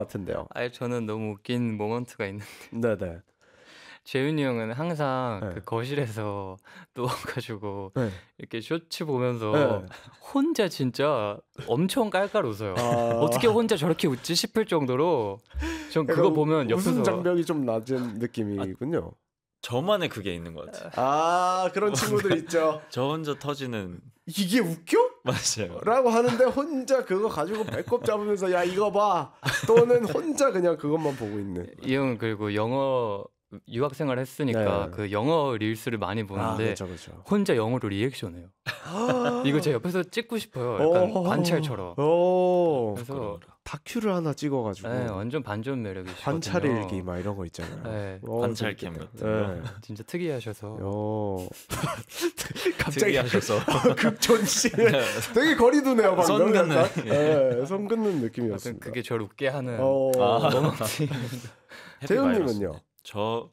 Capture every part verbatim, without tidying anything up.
같은데요. 아니 저는 너무 웃긴 모먼트가 있는데 네네. 재윤이 형은 항상 네. 그 거실에서 누워가지고 네. 이렇게 쇼츠 보면서 네. 혼자 진짜 엄청 깔깔 웃어요. 아... 어떻게 혼자 저렇게 웃지 싶을 정도로 전 그거 보면 옆에서 웃음 장벽이 좀 낮은 느낌이군요. 아, 저만의 그게 있는 것 같아요. 아 그런 친구들 있죠. 저 혼자 터지는 이게 웃겨? 맞아요. 라고 하는데 혼자 그거 가지고 배꼽 잡으면서 야 이거 봐 또는 혼자 그냥 그것만 보고 있는. 이 형은 그리고 영어 유학생활 했으니까 네. 그 영어 릴스를 많이 보는데 아, 그렇죠, 그렇죠. 혼자 영어로 리액션해요. 이거 제 옆에서 찍고 싶어요. 약간 오, 관찰처럼. 오, 그래서 다큐를 하나 찍어가지고 네, 완전 반전 매력이시거든요. 관찰일기 막 이런 거 있잖아요. 네. 오, 관찰캠 재밌겠다. 같은 네. 진짜 특이하셔서. 오. 갑자기 특이하셔서 극존씨 되게 거리 두네요 방금. 손 긋는. 약간. 네, 손 긋는 아무튼 느낌이었습니다. 그게 저를 웃게 하는 어. 아. 모먼트. 재훈님은요? 저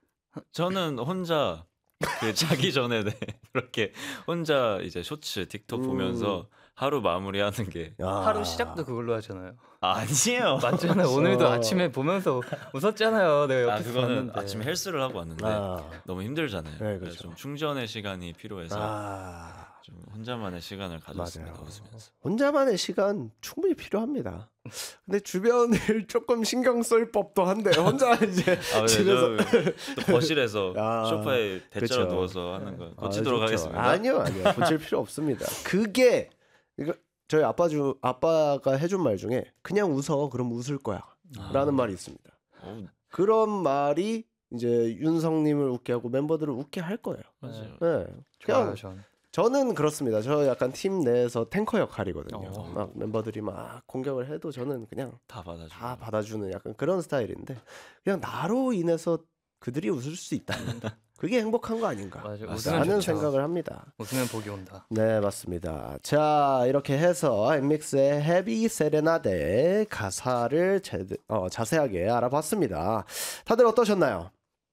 저는 혼자 그 자기 전에 네, 그렇게 혼자 이제 쇼츠 틱톡 음. 보면서 하루 마무리하는 게 야. 하루 시작도 그걸로 하잖아요. 아니에요. 맞잖아요. 오늘도 어. 아침에 보면서 웃었잖아요. 내가 아 옆에서 그거는 봤는데. 아침에 헬스를 하고 왔는데 아. 너무 힘들잖아요. 네, 그래서 그렇죠. 좀 충전의 시간이 필요해서 아. 좀 혼자만의 시간을 가졌습니다. 맞아요. 웃으면서. 혼자만의 시간 충분히 필요합니다. 근데 주변을 조금 신경 쓸 법도 한데 혼자 이제 아, 네, 집에서 또 거실에서 아, 소파에 대자로 그쵸. 누워서 하는 거 아, 고치도록 좋죠. 하겠습니다. 아니요, 아니요. 고칠 필요 없습니다. 그게 이거 저희 아빠 주 아빠가 해준 말 중에 그냥 웃어 그럼 웃을 거야라는 아. 말이 있습니다. 어우, 그런 말이 이제 윤성님을 웃게 하고 멤버들을 웃게 할 거예요. 맞아요. 네. 좋아요, 그냥 전. 저는 그렇습니다. 저 약간 팀 내에서 탱커 역할이거든요. 어. 막 멤버들이 막 공격을 해도 저는 그냥 다 받아줘. 다 받아주는 약간 그런 스타일인데 그냥 나로 인해서 그들이 웃을 수 있다. 그게 행복한 거 아닌가 맞아요. 웃으면 라는 좋죠. 생각을 합니다. 웃으면 복이 온다. 네, 맞습니다. 자, 이렇게 해서 엠믹스의 헤비 세레나데 가사를 제대, 어, 자세하게 알아봤습니다. 다들 어떠셨나요?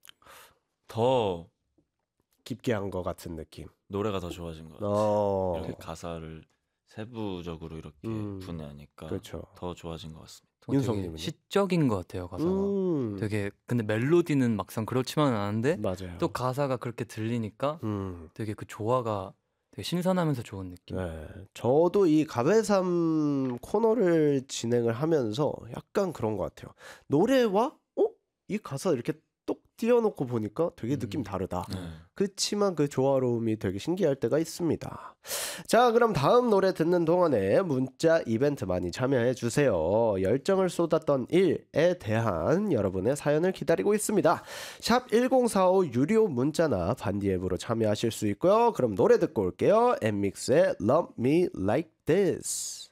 더 깊게 한 것 같은 느낌. 노래가 더 좋아진 것 같아요. 어, 이렇게 가사를 세부적으로 이렇게 음, 분해하니까 그렇죠. 더 좋아진 것 같습니다. 되게 윤성님은요? 시적인 것 같아요 가사가. 음, 되게 근데 멜로디는 막상 그렇지만은 않은데 맞아요. 또 가사가 그렇게 들리니까 음, 되게 그 조화가 되게 신선하면서 좋은 느낌. 네, 저도 이 가베삼 코너를 진행을 하면서 약간 그런 것 같아요. 노래와 어? 이 가사 이렇게 똑 띄워놓고 보니까 되게 느낌 음. 다르다. 네. 그치만 그 조화로움이 되게 신기할 때가 있습니다. 자, 그럼 다음 노래 듣는 동안에 문자 이벤트 많이 참여해 주세요. 열정을 쏟았던 일에 대한 여러분의 사연을 기다리고 있습니다. 샵 일공사오 유료 문자나 반디 앱으로 참여하실 수 있고요. 그럼 노래 듣고 올게요. 엠믹스의 Love Me Like This.